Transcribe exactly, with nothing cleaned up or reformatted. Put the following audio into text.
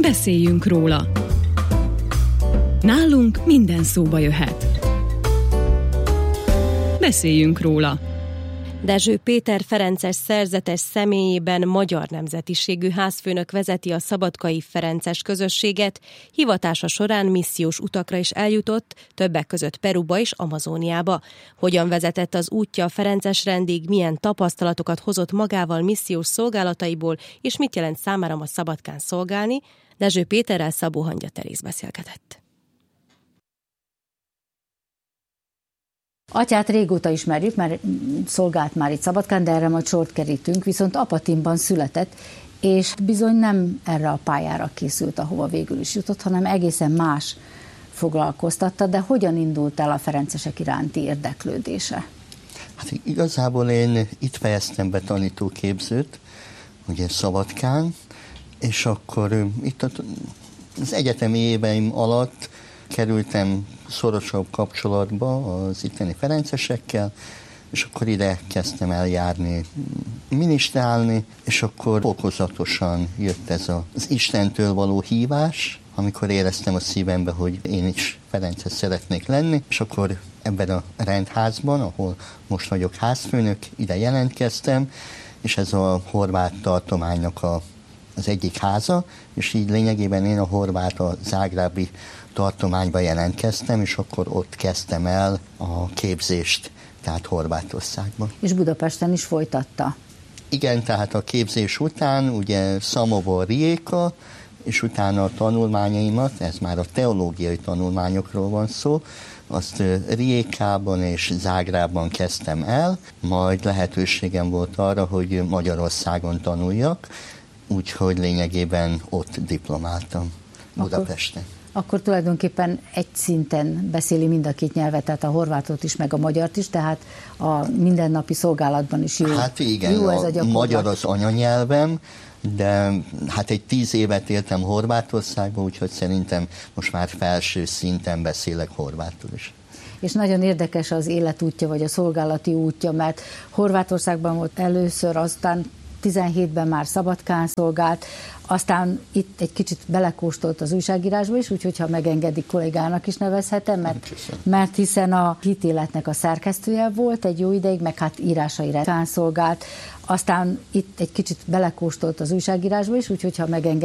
Beszéljünk róla. Nálunk minden szóba jöhet. Beszéljünk róla. Dezső Péter ferences szerzetes személyében magyar nemzetiségű házfőnök vezeti a szabadkai ferences közösséget, hivatása során missziós utakra is eljutott, többek között Peruba és Amazóniába. Hogyan vezetett az útja a ferences rendig, milyen tapasztalatokat hozott magával missziós szolgálataiból, és mit jelent számára ma Szabadkán szolgálni, Dezső Péterrel Szabó Hangya Teréz beszélgetett. Atyát régóta ismerjük, mert szolgált már itt Szabadkán, de erre majd sort kerítünk, viszont Apatinban született, és bizony nem erre a pályára készült, ahova végül is jutott, hanem egészen más foglalkoztatta, de hogyan indult el a ferencesek iránti érdeklődése? Hát igazából én itt fejeztem be tanítóképzőt, ugye Szabadkán, és akkor itt az egyetemi éveim alatt kerültem szorosabb kapcsolatba az itteni ferencesekkel, és akkor ide kezdtem el járni, minisztrálni, és akkor fokozatosan jött ez az Istentől való hívás, amikor éreztem a szívembe, hogy én is ferences szeretnék lenni, és akkor ebben a rendházban, ahol most vagyok házfőnök, ide jelentkeztem, és ez a horvát tartománynak a, az egyik háza, és így lényegében én a horvát, a zágrábi tartományba jelentkeztem, és akkor ott kezdtem el a képzést, tehát Horvátországban. És Budapesten is folytatta? Igen, tehát a képzés után ugye Szamovor Rijeka, és utána a tanulmányaimat, ez már a teológiai tanulmányokról van szó, azt Rijekában és Zágrában kezdtem el, majd lehetőségem volt arra, hogy Magyarországon tanuljak, úgyhogy lényegében ott diplomáltam Budapesten. Akkor... Akkor tulajdonképpen egy szinten beszéli mind a két nyelvet, tehát a horvátot is, meg a magyart is, tehát a mindennapi szolgálatban is jó. Hát igen, jó ez a, a magyar az anyanyelvem, de hát egy tíz évet éltem Horvátországban, úgyhogy szerintem most már felső szinten beszélek horvátul is. És nagyon érdekes az életútja, vagy a szolgálati útja, mert Horvátországban volt először, aztán tizenhétben már Szabadkán szolgált, aztán itt egy kicsit belekóstolt az újságírásba is, úgyhogy ha megengedik, kollégának is nevezhetem, mert, mert hiszen a Hitéletnek a szerkesztője volt egy jó ideig, meg hát írásaira szolgált, aztán itt egy kicsit belekóstolt az újságírásba is, úgyhogy ha megengedik,